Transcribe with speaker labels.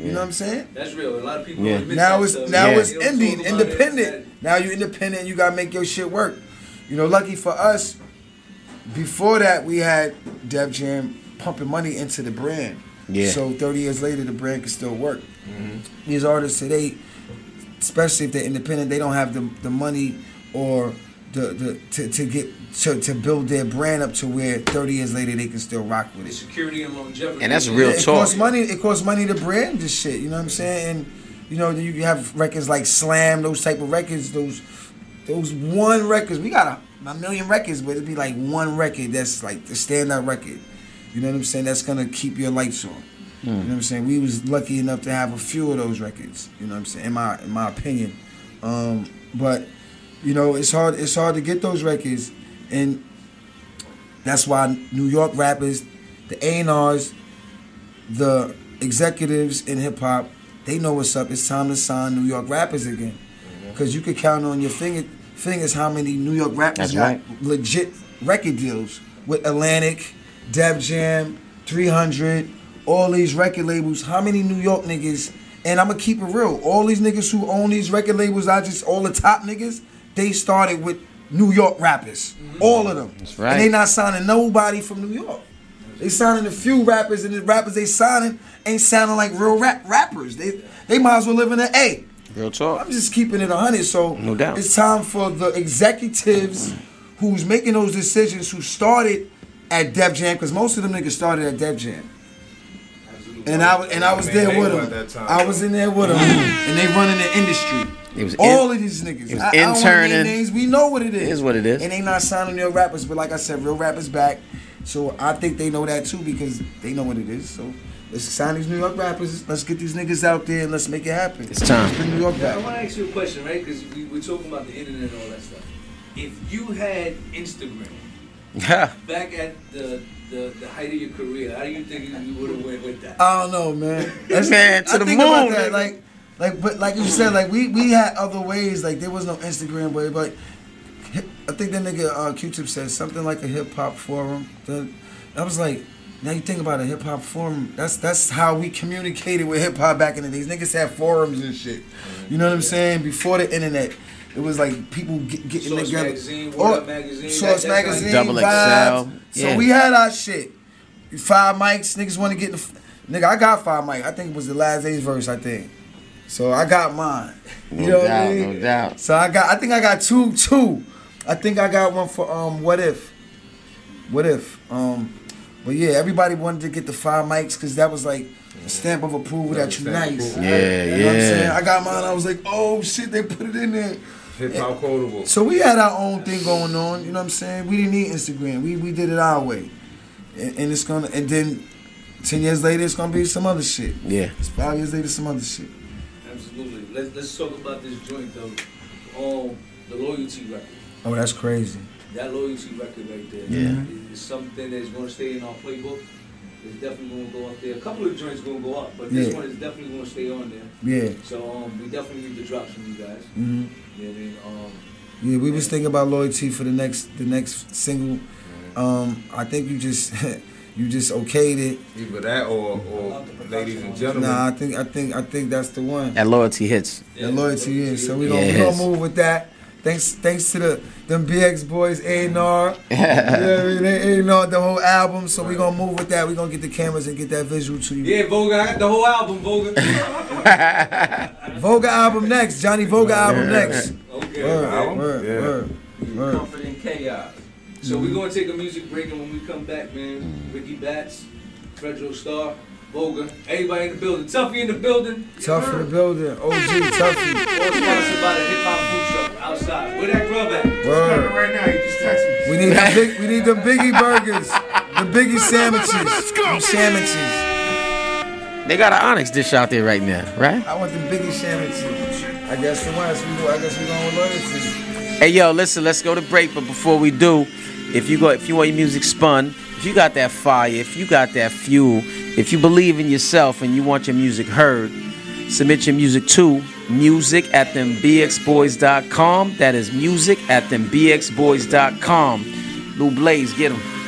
Speaker 1: You know what I'm saying?
Speaker 2: That's real. A lot of people don't admit
Speaker 1: now
Speaker 2: that
Speaker 1: it's independent. Now you independent. You gotta make your shit work. You know, lucky for us. Before that, we had Def Jam pumping money into the brand. Yeah. So 30 years later, the brand can still work. Mm-hmm. These artists today, especially if they're independent, they don't have the money or to build their brand up to where 30 years later they can still rock with it.
Speaker 2: Security and longevity.
Speaker 3: And that's real talk.
Speaker 1: It costs money to brand this shit. You know what I'm saying? And you know, then you can have records like Slam, those type of records, those one records. We got a million records, but it'd be like one record that's like the standout record. You know what I'm saying? That's gonna keep your lights on. You know what I'm saying? We was lucky enough to have a few of those records. You know what I'm saying? In my opinion, but you know it's hard to get those records, and that's why New York rappers, the A&Rs, the executives in hip hop, they know what's up. It's time to sign New York rappers again, because you could count on your fingers how many New York rappers got legit record deals with Atlantic, Def Jam, 300, all these record labels. How many New York niggas? And I'm gonna keep it real. All these niggas who own these record labels, all the top niggas, they started with New York rappers. All of them. That's right. And they not signing nobody from New York. They signing a few rappers, and the rappers they signing ain't sounding like real rappers. They might as well live in an A.
Speaker 3: Real talk.
Speaker 1: I'm just keeping it 100. So
Speaker 3: no doubt.
Speaker 1: It's time for the executives who's making those decisions, who started at Def Jam, because most of them niggas started at Def Jam. And I was there with them. I was in there with them, and they running the industry. It was all of these niggas. I don't want to name names. We know what it is.
Speaker 3: It is what it is.
Speaker 1: And they not signing real rappers, but like I said, real rappers back. So I think they know that too, because they know what it is. So let's sign these New York rappers. Let's get these niggas out there and let's make it happen.
Speaker 3: It's time.
Speaker 1: Let's bring New York back.
Speaker 2: I want to ask you a question, right? Because we're talking about the internet and all that stuff. If you had Instagram back at the height of your career, how do you think you would have went with that?
Speaker 1: I don't know, man.
Speaker 3: Man, to the moon.
Speaker 1: About that, but like you said, like we had other ways. Like there was no Instagram, but I think that nigga Q-Tip said something like a hip hop forum. I was like, now you think about a hip hop forum. That's how we communicated with hip hop back in the days. Niggas had forums and shit. You know what I'm saying? Before the internet. It was like people getting
Speaker 2: Source
Speaker 1: together.
Speaker 2: Magazine, Word Magazine,
Speaker 1: Source Magazine,
Speaker 3: Double
Speaker 1: Vibes.
Speaker 3: XL.
Speaker 1: So we had our shit. 5 mics, niggas want to get nigga, I got 5 mics. I think it was the last day's verse, I think. So I got mine. You know what I mean?
Speaker 3: No doubt.
Speaker 1: So I think I got two. I think I got one for What If. But yeah, everybody wanted to get the 5 mics because that was like a stamp of approval that you nice.
Speaker 3: Yeah,
Speaker 1: you know what I'm saying? I got mine. I was like, oh shit, they put it in there.
Speaker 4: Hip hop quotable.
Speaker 1: So we had our own thing going on. You know what I'm saying? We didn't need Instagram. We did it our way, and it's gonna. And then 10 years later, it's gonna be some other shit.
Speaker 3: Yeah.
Speaker 1: It's 5 years later, some other shit.
Speaker 2: Absolutely. Let's talk about this joint though. The Loyalty record.
Speaker 1: Oh, that's crazy.
Speaker 2: That Loyalty record right there.
Speaker 3: Yeah.
Speaker 2: Is something that's going to stay in our playbook. It's definitely going to go up there. A couple of joints going to go up, but this one is definitely going to stay on there.
Speaker 1: Yeah.
Speaker 2: So we definitely need the drops from you guys.
Speaker 1: Mm-hmm.
Speaker 2: Yeah,
Speaker 1: we was thinking about Loyalty for the next single. I think you just okayed it.
Speaker 4: Either that or Ladies and Gentlemen.
Speaker 1: Nah, I think that's the one.
Speaker 3: That Loyalty hits.
Speaker 1: That Loyalty is. So we gonna move with that. Thanks to them BX boys, A&R. A&R, the whole album. So we gonna move with that. We gonna get the cameras and get that visual to you.
Speaker 2: Yeah, Voga, I got the whole album, Voga.
Speaker 1: Voga album next. Johnny Voga album next.
Speaker 2: Okay.
Speaker 1: Word.
Speaker 2: Comfort in Chaos. So we're gonna take a music break, and when we come back, man, Ricky Bats, Fredro Starr, Voga, everybody in the building. Tuffy in the building.
Speaker 1: Tough in the building. OG Tuffy.
Speaker 2: All sponsored by the hip hop food truck outside. Where that grub at?
Speaker 1: Word.
Speaker 4: Right now, you just text me.
Speaker 1: We need them Biggie burgers. The Biggie sandwiches. Them sandwiches.
Speaker 3: They got an Onyx dish out there right now, right?
Speaker 1: I want them Biggie sandwiches. I guess the ones I guess we going with Loyalty.
Speaker 3: Hey yo, listen, let's go to break, but before we do, if you want your music spun, if you got that fire, if you got that fuel, if you believe in yourself and you want your music heard, submit your music to music@thembxboys.com. That is music@thembxboys.com. Lou Blaze, get him.